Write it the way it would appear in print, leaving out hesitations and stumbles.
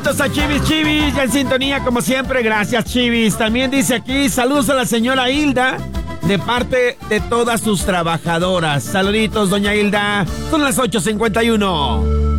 Saluditos a Chivis, Chivis, ya en sintonía como siempre, gracias Chivis. También dice aquí, saludos a la señora Hilda, de parte de todas sus trabajadoras. Saluditos, doña Hilda, son las 8:51.